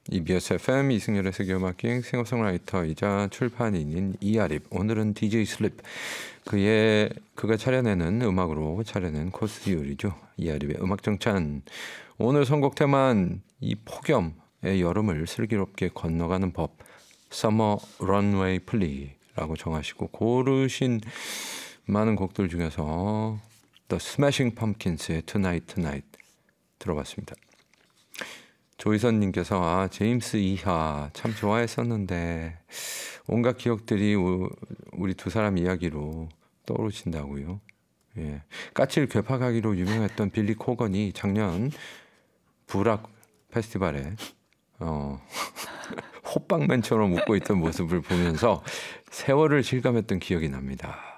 EBS FM 이승열의 세계음악기행 싱어송라이터이자 출판인인 이아립. 오늘은 DJ 슬립 그가 차려내는 음악으로 차려낸 코스요리죠. 이아립의 음악정찬. 오늘 선곡 테마는 이 폭염의 여름을 슬기롭게 건너가는 법 Summer Runway Ple라고 정하시고 고르신 많은 곡들 중에서 The Smashing Pumpkins의 Tonight Tonight 들어봤습니다. 조희선님께서 제임스 이하 참 좋아했었는데 온갖 기억들이 우리 두 사람 이야기로 떠오르신다고요. 예. 까칠 괴팍하기로 유명했던 빌리 코건이 작년 부락 페스티벌에 호빵맨처럼 웃고 있던 모습을 보면서 세월을 실감했던 기억이 납니다.